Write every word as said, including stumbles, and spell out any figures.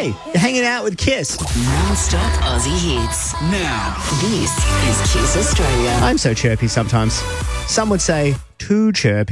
Hey, you're hanging out with Kiss. Non-stop Aussie hits. Now. This is Kiss Australia. I'm so chirpy sometimes. Some would say too chirpy.